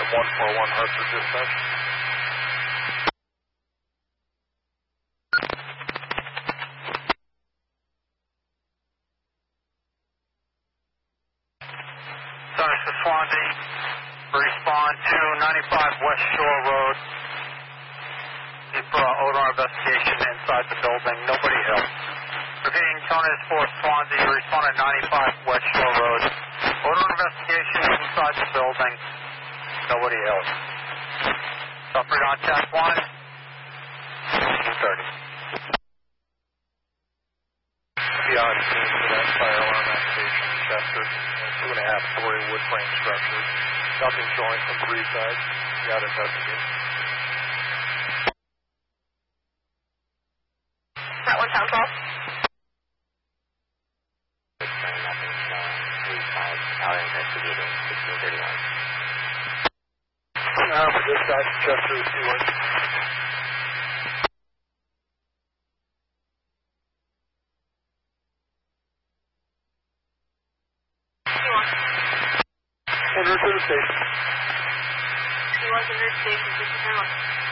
System 141 Hartford dispatch. Sorry, this is Swansea. Respond to 95 West Shore Road. Keep odor investigation inside the building. Nobody else. Repeating, tone is for Swansea. Respond to 95 West Shore Road. Odor investigation inside the building. Nobody else. Suffering on check 1. 230. Beyond scene for that fire alarm activation in Chester. 2.5-story wood frame structure. Nothing showing from 3 sides. You got to investigate. That one, Town 12. Nothing showing. 3 sides. Are investigating. 1631. For dispatch, Chester is T1. T1. En route to the station. T1's in route station, 57.